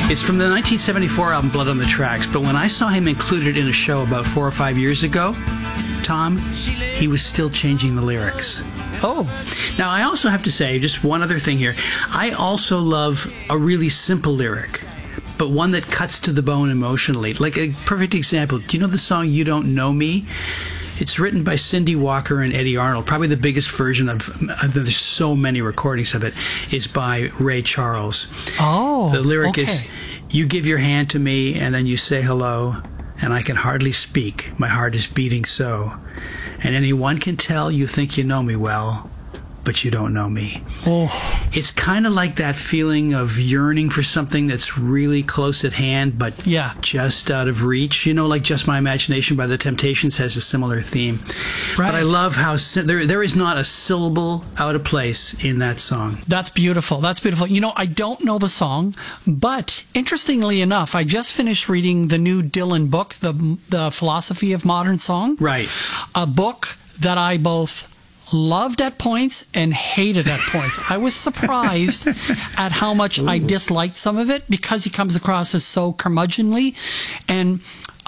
It's from the 1974 album Blood on the Tracks, but when I saw him included in a show about 4 or 5 years ago, Tom, he was still changing the lyrics. Oh. Now, I also have to say, just one other thing here. I also love a really simple lyric, but one that cuts to the bone emotionally. Like a perfect example, do you know the song You Don't Know Me? It's written by Cindy Walker and Eddie Arnold. Probably the biggest version of, there's so many recordings of it, is by Ray Charles. Oh, the lyric okay. is, you give your hand to me and then you say hello, and I can hardly speak. My heart is beating so. And anyone can tell you think you know me well, but you don't know me. Oh. It's kind of like that feeling of yearning for something that's really close at hand, but just out of reach. You know, like Just My Imagination by The Temptations has a similar theme. Right. But I love how there is not a syllable out of place in that song. That's beautiful. That's beautiful. You know, I don't know the song, but interestingly enough, I just finished reading the new Dylan book, The Philosophy of Modern Song. Right. A book that I both loved at points and hated at points. I was surprised at how much I disliked some of it because he comes across as so curmudgeonly, and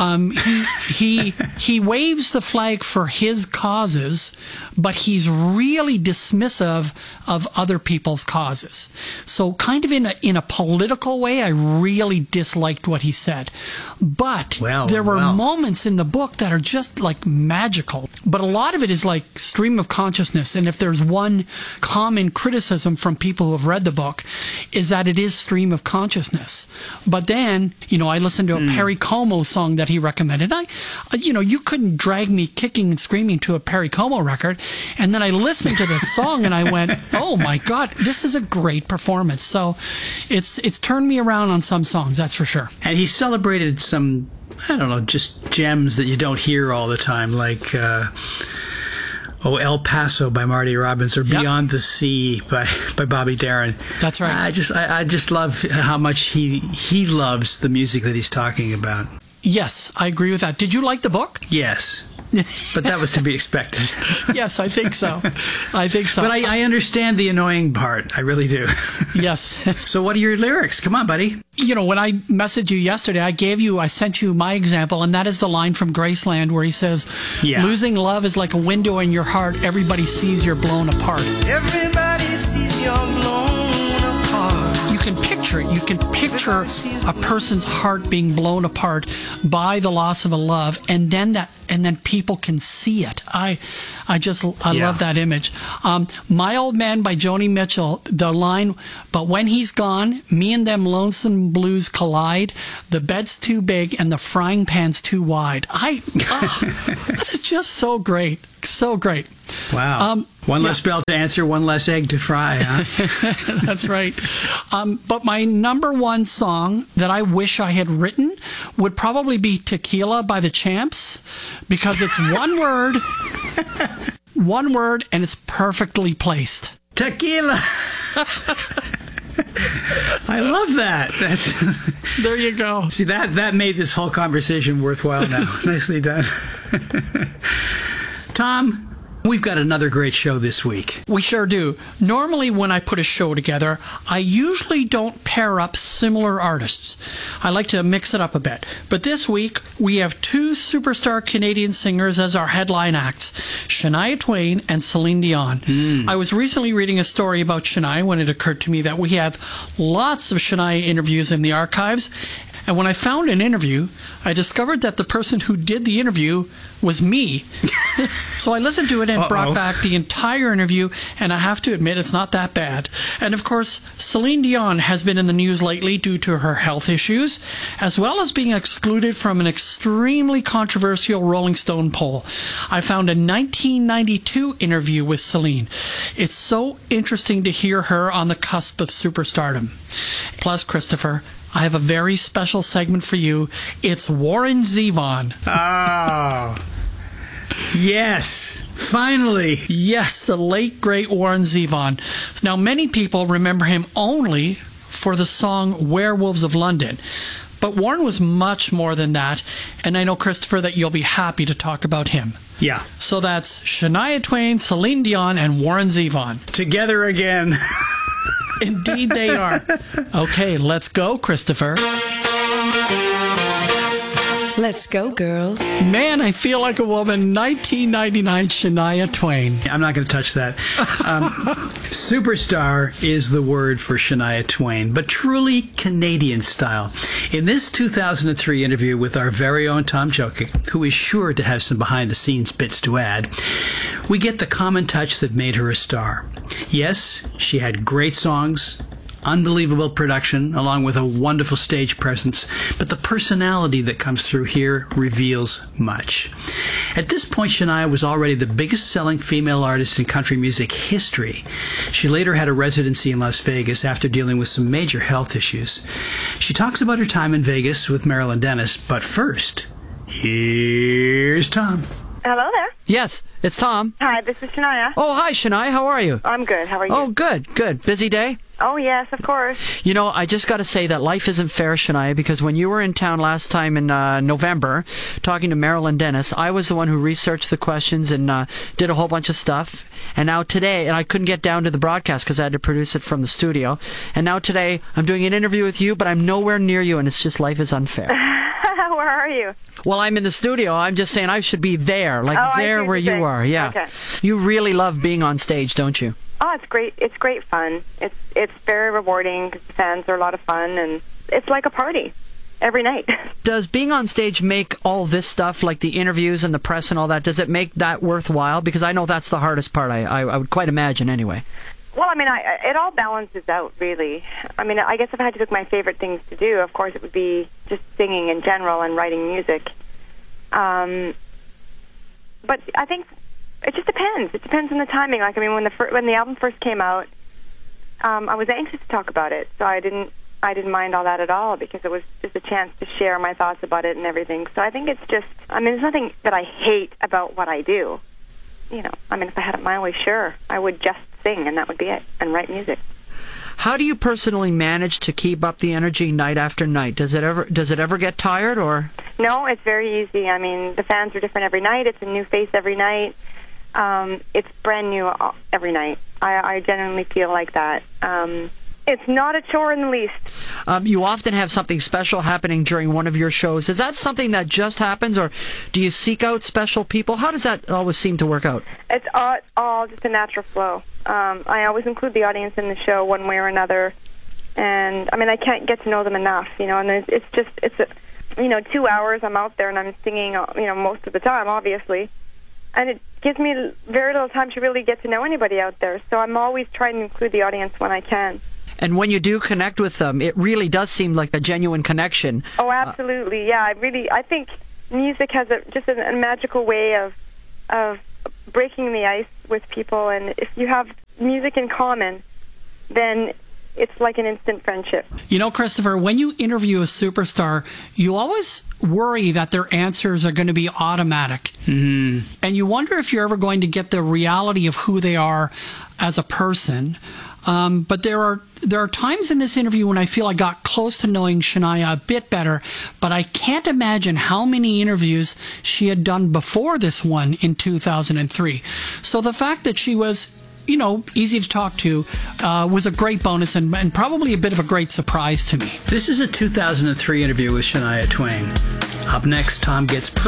he waves the flag for his causes, but he's really dismissive of other people's causes. So kind of in a political way, I really disliked what he said. But there were moments in the book that are just like magical. But a lot of it is like stream of consciousness. And if there's one common criticism from people who have read the book, is that it is stream of consciousness. But then, you know, I listened to a Perry Como song that he recommended. You couldn't drag me kicking and screaming to a Perry Como record. And then I listened to this song and I went, oh my God, this is a great performance. So it's turned me around on some songs, that's for sure. And he celebrated some, I don't know, just gems that you don't hear all the time, like El Paso by Marty Robbins, or Beyond the Sea by Bobby Darin. That's right. I just love how much he loves the music that he's talking about. Yes, I agree with that. Did you like the book? Yes. But that was to be expected. Yes, I think so. But I understand the annoying part. I really do. Yes. So what are your lyrics? Come on, buddy. You know, when I messaged you yesterday, I sent you my example, and that is the line from Graceland where he says, losing love is like a window in your heart. Everybody sees you're blown apart. Everybody sees you're blown apart. You can picture it. You can picture a person's heart being blown apart by the loss of a love, and then people can see it. I love that image. My Old Man by Joni Mitchell, the line, but when he's gone, me and them lonesome blues collide. The bed's too big and the frying pan's too wide. That is just so great. So great. Wow. One less bell to answer, one less egg to fry, huh? That's right. But my number one song that I wish I had written would probably be Tequila by the Champs, because it's one word, and it's perfectly placed. Tequila! I love that. There you go. See, that made this whole conversation worthwhile now. Nicely done. Tom, we've got another great show this week. We sure do. Normally when I put a show together, I usually don't pair up similar artists. I like to mix it up a bit. But this week, we have two superstar Canadian singers as our headline acts, Shania Twain and Celine Dion. I was recently reading a story about Shania when it occurred to me that we have lots of Shania interviews in the archives. And when I found an interview, I discovered that the person who did the interview was me. So I listened to it and brought back the entire interview, and I have to admit it's not that bad. And of course, Celine Dion has been in the news lately due to her health issues, as well as being excluded from an extremely controversial Rolling Stone poll. I found a 1992 interview with Celine. It's so interesting to hear her on the cusp of superstardom. Plus, Christopher, I have a very special segment for you. It's Warren Zevon. Oh, yes, finally. Yes, the late, great Warren Zevon. Now, many people remember him only for the song Werewolves of London. But Warren was much more than that, and I know, Christopher, that you'll be happy to talk about him. Yeah. So that's Shania Twain, Celine Dion, and Warren Zevon. Together again. Indeed they are. Okay, let's go, Christopher. Let's go, girls. Man, I feel like a woman. 1999 Shania Twain. I'm not going to touch that. Superstar is the word for Shania Twain, but truly Canadian style. In this 2003 interview with our very own Tom Jokic, who is sure to have some behind-the-scenes bits to add, we get the common touch that made her a star. Yes, she had great songs, unbelievable production, along with a wonderful stage presence, but the personality that comes through here reveals much. At this point, Shania was already the biggest selling female artist in country music history. She later had a residency in Las Vegas after dealing with some major health issues. She talks about her time in Vegas with Marilyn Dennis, but first, here's Tom. Hello there. Yes, it's Tom. Hi, this is Shania. Oh, hi, Shania. How are you? I'm good. How are you? Oh, good, good. Busy day? Oh, yes, of course. You know, I just got to say that life isn't fair, Shania, because when you were in town last time in November talking to Marilyn Dennis, I was the one who researched the questions and did a whole bunch of stuff. And now today, and I couldn't get down to the broadcast because I had to produce it from the studio. And now today, I'm doing an interview with you, but I'm nowhere near you, and it's just life is unfair. Where are you? Well, I'm in the studio. I'm just saying I should be there, like there where you are. Yeah. Okay. You really love being on stage, don't you? Oh, it's great. It's great fun. It's very rewarding because the fans are a lot of fun, and it's like a party every night. Does being on stage make all this stuff, like the interviews and the press and all that, does it make that worthwhile? Because I know that's the hardest part, I would quite imagine anyway. Well, I mean, it all balances out, really. I mean, I guess if I had to pick my favorite things to do, of course, it would be just singing in general and writing music. But I think it just depends. It depends on the timing. Like, I mean, when the album first came out, I was anxious to talk about it, so I didn't mind all that at all because it was just a chance to share my thoughts about it and everything. So I think it's just, I mean, there's nothing that I hate about what I do. You know, I mean, if I had it my way, sure, I would just sing, and that would be it, and write music. How do you personally manage to keep up the energy night after night? Does it ever get tired, or? No, it's very easy. I mean, the fans are different every night. It's a new face every night. It's brand new every night. I genuinely feel like that. It's not a chore in the least. You often have something special happening during one of your shows. Is that something that just happens, or do you seek out special people? How does that always seem to work out? It's all just a natural flow. I always include the audience in the show one way or another. And, I mean, I can't get to know them enough, you know, and it's 2 hours I'm out there and I'm singing, you know, most of the time, obviously. And it gives me very little time to really get to know anybody out there. So I'm always trying to include the audience when I can. And when you do connect with them, it really does seem like a genuine connection. Oh, absolutely. Yeah, I think music has just a magical way of breaking the ice with people. And if you have music in common, then it's like an instant friendship. You know, Christopher, when you interview a superstar, you always worry that their answers are going to be automatic. Mm-hmm. And you wonder if you're ever going to get the reality of who they are as a person. But there are times in this interview when I feel I got close to knowing Shania a bit better, but I can't imagine how many interviews she had done before this one in 2003. So the fact that she was, you know, easy to talk to was a great bonus and probably a bit of a great surprise to me. This is a 2003 interview with Shania Twain. Up next, Tom gets